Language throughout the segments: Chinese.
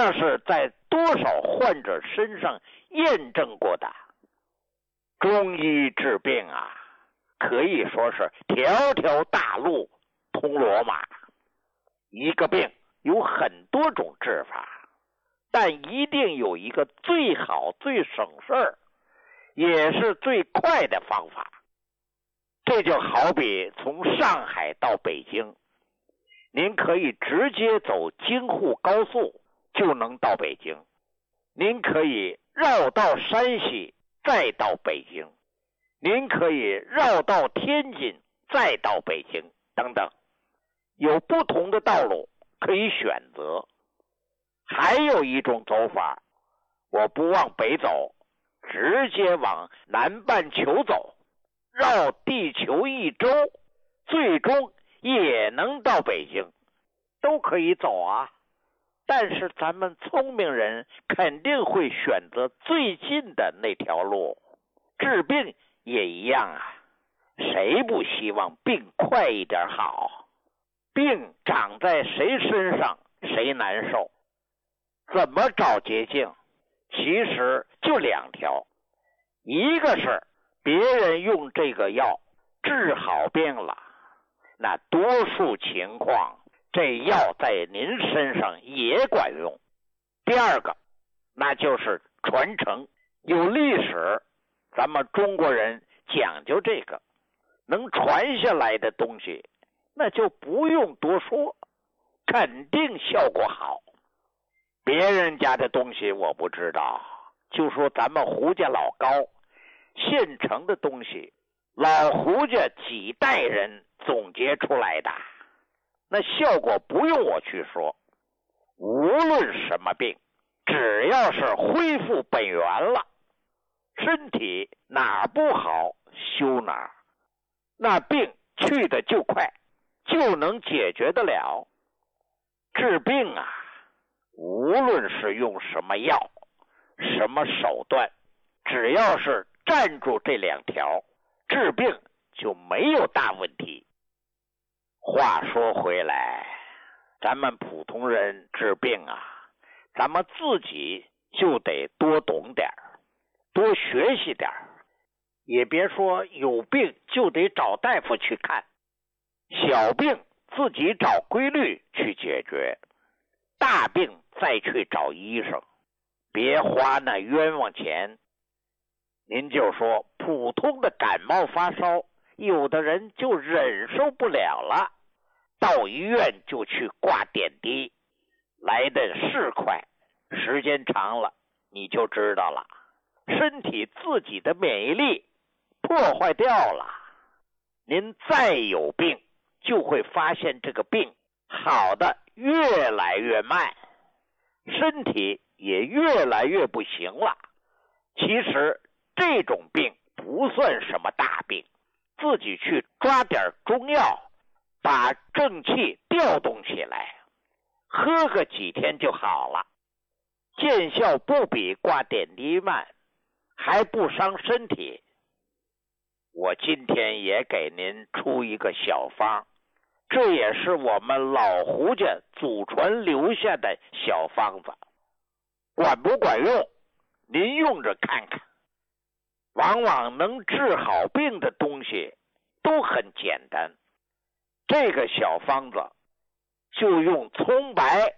那是在多少患者身上验证过的。中医治病啊，可以说是条条大路通罗马。一个病有很多种治法，但一定有一个最好最省事儿也是最快的方法。这就好比从上海到北京，您可以直接走京沪高速就能到北京，您可以绕到山西再到北京，您可以绕到天津再到北京等等，有不同的道路可以选择。还有一种走法，我不往北走，直接往南半球走，绕地球一周，最终也能到北京，都可以走啊。但是咱们聪明人肯定会选择最近的那条路。治病也一样啊，谁不希望病快一点好？病长在谁身上谁难受。怎么找捷径？其实就两条，一个是别人用这个药治好病了，那多数情况这药在您身上也管用。第二个，那就是传承。有历史，咱们中国人讲究这个，能传下来的东西，那就不用多说，肯定效果好。别人家的东西我不知道，就说咱们胡家老高现成的东西，老胡家几代人总结出来的，那效果不用我去说。无论什么病，只要是恢复本源了，身体哪不好修哪儿，那病去的就快，就能解决得了。治病啊，无论是用什么药什么手段，只要是站住这两条，治病就没有大问题。话说回来，咱们普通人治病啊，咱们自己就得多懂点，多学习点，也别说有病就得找大夫去看，小病自己找规律去解决，大病再去找医生，别花那冤枉钱。您就说普通的感冒发烧，有的人就忍受不了了，到医院就去挂点滴，来的是快，时间长了你就知道了，身体自己的免疫力破坏掉了。您再有病，就会发现这个病好的越来越慢，身体也越来越不行了。其实这种病不算什么大病，自己去抓点中药，把正气调动起来，喝个几天就好了，见效不比挂点滴慢，还不伤身体。我今天也给您出一个小方，这也是我们老胡家祖传留下的小方子，管不管用您用着看看。往往能治好病的东西都很简单，这个小方子就用葱白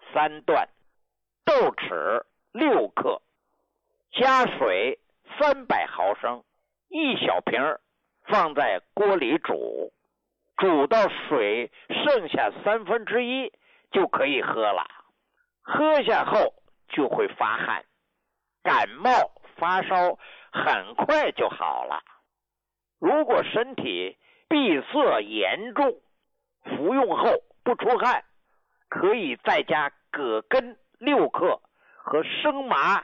3段，豆豉6克，加水300毫升，1小瓶，放在锅里煮，煮到水剩下1/3就可以喝了。喝下后就会发汗，感冒发烧很快就好了。如果身体闭塞严重，服用后不出汗，可以再加葛根6克和生麻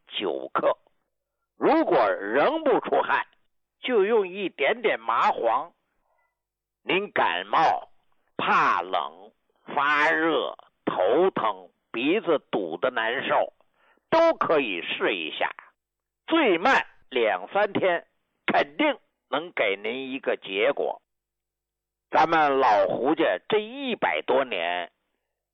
9克。如果仍不出汗，就用一点点麻黄。您感冒、怕冷、发热、头疼、鼻子堵得难受，都可以试一下，最慢2-3天肯定能给您一个结果。咱们老胡家这100多年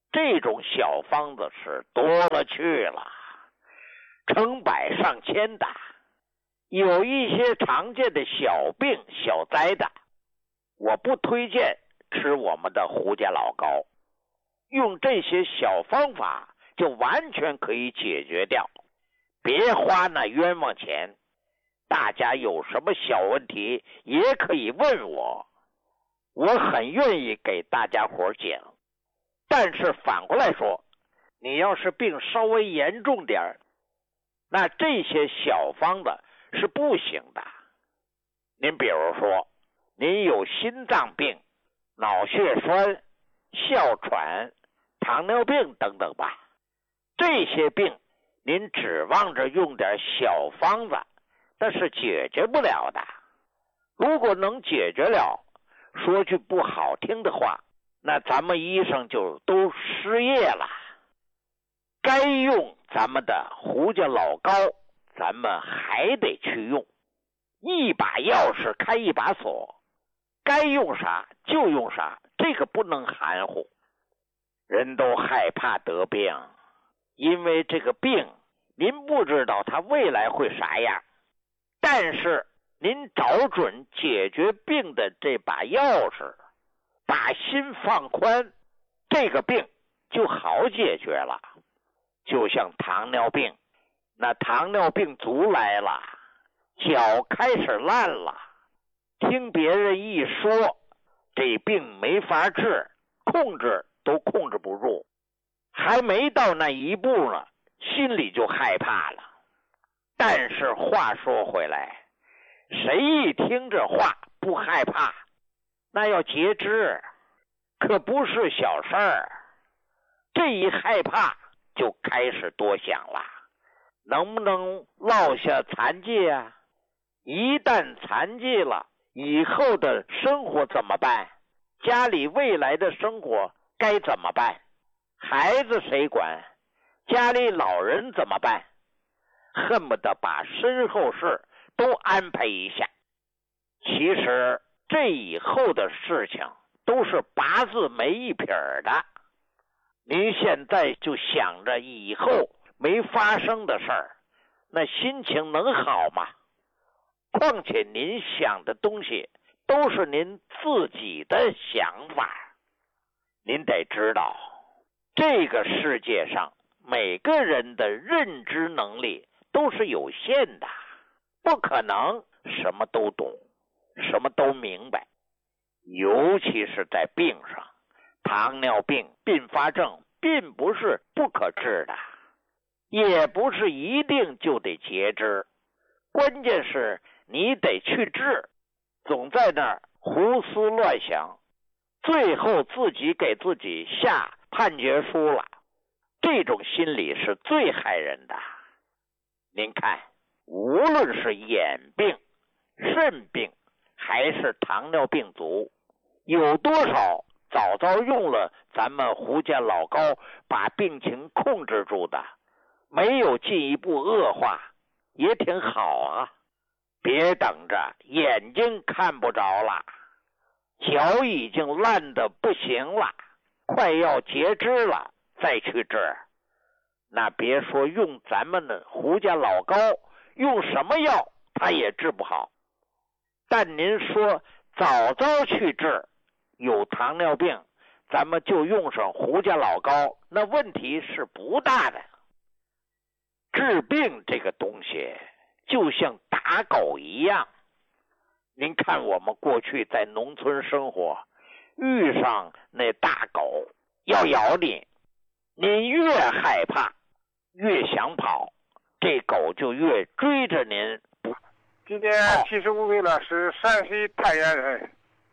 这种小方子是多了去了，成百上千的。有一些常见的小病小灾的，我不推荐吃我们的胡家老膏，用这些小方法就完全可以解决掉，别花那冤枉钱。大家有什么小问题也可以问我，我很愿意给大家伙讲。但是反过来说，你要是病稍微严重点，那这些小方子是不行的。您比如说，您有心脏病、脑血栓、哮喘、糖尿病等等吧，这些病您指望着用点小方子，那是解决不了的。如果能解决了，说句不好听的话，那咱们医生就都失业了。该用咱们的胡家老膏，咱们还得去用。一把钥匙开一把锁，该用啥就用啥，这个不能含糊。人都害怕得病，因为这个病您不知道它未来会啥样，但是您找准解决病的这把钥匙，把心放宽，这个病就好解决了。就像糖尿病，那糖尿病足来了，脚开始烂了，听别人一说这病没法治，控制都控制不住，还没到那一步呢，心里就害怕了。但是话说回来，谁一听这话不害怕？那要截肢，可不是小事儿。这一害怕就开始多想了，能不能落下残疾啊？一旦残疾了，以后的生活怎么办？家里未来的生活该怎么办？孩子谁管？家里老人怎么办？恨不得把身后事都安排一下。其实这以后的事情都是八字没一撇的。您现在就想着以后没发生的事儿，那心情能好吗？况且您想的东西都是您自己的想法。您得知道，这个世界上每个人的认知能力都是有限的，不可能什么都懂，什么都明白。尤其是在病上，糖尿病并发症并不是不可治的，也不是一定就得截肢，关键是你得去治，总在那儿胡思乱想，最后自己给自己下判决书了，这种心理是最害人的。您看，无论是眼病、肾病还是糖尿病足，有多少早早用了咱们胡家老膏把病情控制住的，没有进一步恶化，也挺好啊。别等着眼睛看不着了，脚已经烂得不行了，快要截肢了再去治，那别说用咱们的胡家老膏，用什么药它也治不好。但您说早早去治，有糖尿病咱们就用上胡家老膏，那问题是不大的。治病这个东西就像打狗一样，您看我们过去在农村生活，遇上那大狗要咬你，您越害怕越想跑，这狗就越追着您。 今年75岁了，是陕西太原人。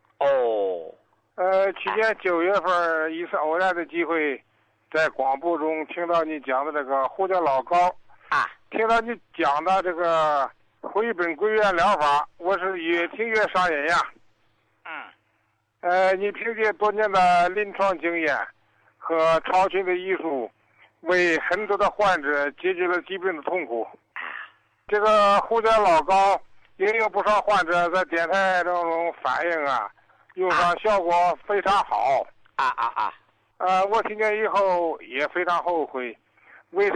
去年9月份一次偶然的机会，在广播中听到你讲的这个胡家老膏啊， 听到你讲的这个回本归元疗法，我是越听越上瘾呀。你凭借多年的临床经验和超群的医术，为很多的患者解决了疾病的痛苦。这个胡家老膏也有不少患者在电台当中反映啊，用上效果非常好。 我听见以后也非常后悔，